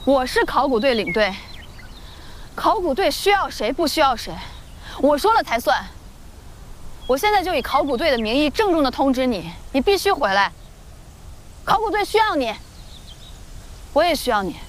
我是考古队领队，考古队需要谁不需要谁，我说了才算。我现在就以考古队的名义郑重地通知你，你必须回来。考古队需要你，我也需要你。